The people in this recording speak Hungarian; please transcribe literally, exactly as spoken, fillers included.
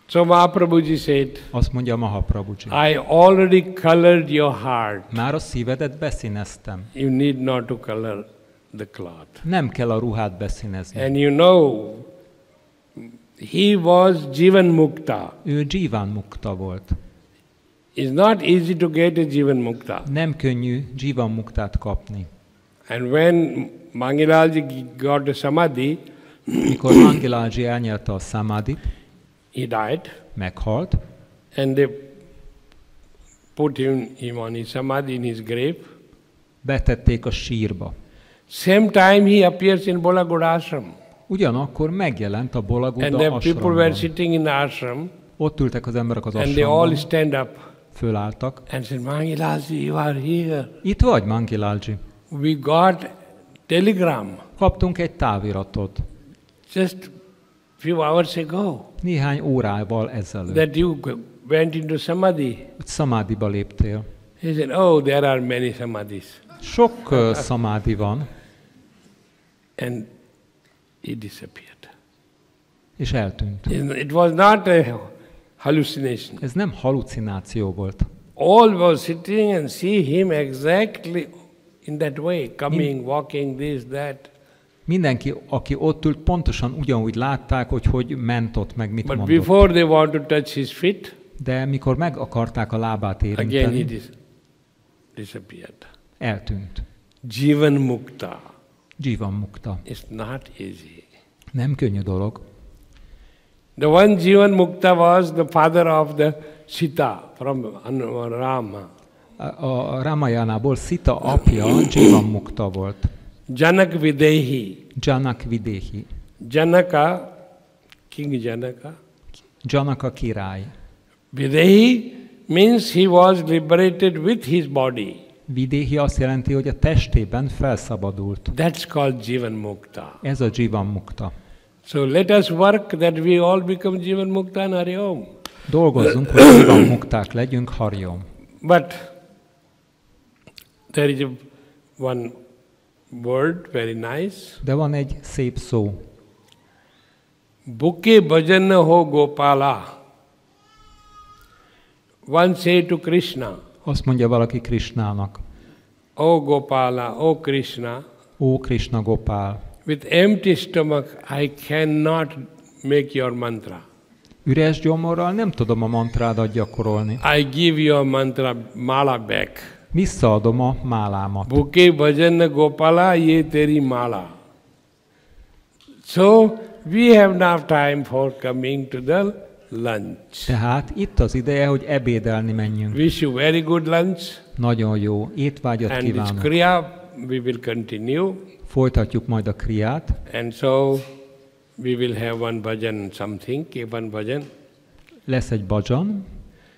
So Mahaprabhuji said, Azt mondja Mahaprabhuji. I already colored your heart. Már a szívedet beszíneztem. You need not to color the cloth. Nem kell a ruhát beszínezni. And you know, he was Jivan Mukta. Ő Jivan Mukta volt. It's not easy to get a Jivan Mukta. Nem könnyű Jivan Muktát kapni. And when Mangilalji got a Samadhi, mikor Mangilalji elnyelte a Samadhit, he died. Meghalt. And they put him, him on his Samadhi in his grave. Betették a sírba. Same time he appears in Bolagud ashram. Ugyanakkor megjelent a Bolagud ashramban. And the people were ashramban. sitting in the ashram. Ott ültek az emberek az And they all ashramban. stand up. Fölálltak. And said, Mangilalji, you are here. Itt vagy, Mangilalji. We got telegram. Kaptunk egy táviratot. Just few hours ago. Néhány órával ezelőtt. That you went into Samadhi. Samadhiba léptél. He said, oh, there are many Samadhis. Sok uh, Samadhi van. And he disappeared. És eltűnt. It was not a hallucination. Ez nem halucináció volt. All were sitting and see him exactly in that way, coming, walking, this, that. Mindenki, aki ott ült, pontosan ugyanúgy látták, hogy hogy ment ott, meg mit But mondott. before they want to touch his feet, de mikor meg akarták a lábát again he érinteni, dis- disappeared. eltűnt. Jivan Mukta. Jivan Mukta. It's not easy. Nem könnyű dolog. The one Jivan Mukta was the father of the Sita from Rama. A, a Ramajánából Sita apja Jivan Mukta volt. Janak Videhi. Janak Videhi. Janaka, King Janaka. Janaka király. Videhi means he was liberated with his body. Videhi azt jelenti, hogy a testében felszabadult. That's called Jivan Mukta. Ez a Jivan Mukta. So let us work that we all become Jivan Mukta and Hari Om. Dolgozzunk, hogy Jivan Mukták legyünk, Hari Om. But there is a, one word, very nice. De van egy szép szó. Buke bhajan ho Gopala. One say to Krishna. Azt mondja valaki Krishnának. O Gopala, O Krishna. Ó Krishna Gopál. With empty stomach I cannot make your mantra. Üres gyomorral nem tudom a mantrádat gyakorolni. I give your mantra mala back. Visszaadom a málámat. Buke bhajan Gopala ye teri mala. So we have now time for coming to the lunch. Tehát itt az ideje, hogy ebédelni menjünk. Wish you very good lunch. Nagyon jó étvágyat And this kívánok. kriya we will continue. Folytatjuk majd a kriát. And so we will have one bhajan something, one bhajan. Lesz egy bhajan.